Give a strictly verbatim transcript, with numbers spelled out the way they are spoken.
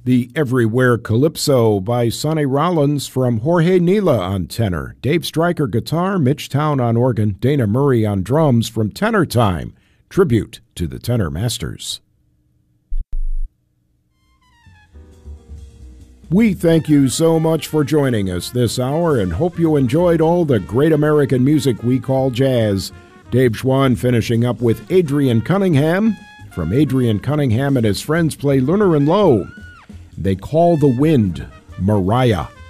The Everywhere Calypso by Sonny Rollins from Jorge Nila on tenor, Dave Stryker guitar, Mitch Town on organ, Dana Murray on drums from Tenor Time, tribute to the tenor masters. We thank you so much for joining us this hour and hope you enjoyed all the great American music we call jazz. Dave Schwann finishing up with Adrian Cunningham. From Adrian Cunningham and his friends play Lerner and Loewe. They Call the Wind, Mariah.